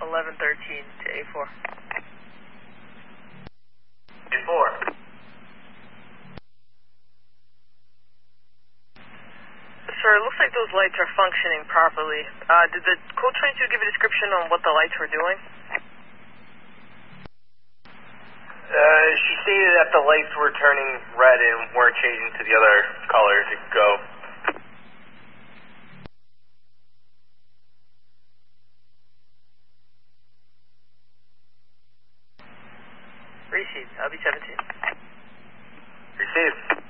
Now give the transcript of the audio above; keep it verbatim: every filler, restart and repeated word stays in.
eleven thirteen to A four. A four. Sir, it looks like those lights are functioning properly. Uh, did the code twenty-two give a description on what the lights were doing? Uh, she stated that the lights were turning red and weren't changing to the other color to go. Received. I'll be seventeen. Received.